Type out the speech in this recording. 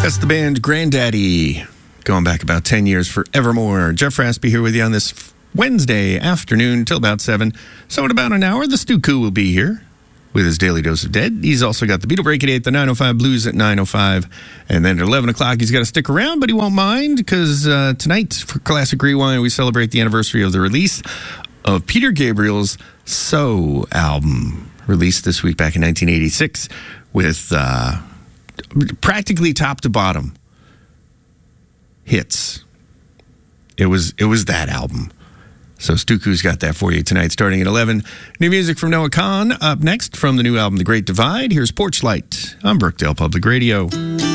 That's the band Grandaddy, going back about 10 years, Forevermore. Jeff Raspy here with you on this Wednesday afternoon till about 7. So in about an hour, the Stu-Ku will be here with his Daily Dose of Dead. He's also got the Beatle Break at 8, the 905 Blues at 905. And then at 11 o'clock, he's got to stick around, but he won't mind because tonight for Classic Rewind, we celebrate the anniversary of the release of Peter Gabriel's So album, released this week back in 1986 with practically top to bottom hits. It was that album. So Stu-Ku's got that for you tonight, starting at 11. New music from Noah Kahan up next from the new album, The Great Divide. Here's Porch Light on Brookdale Public Radio.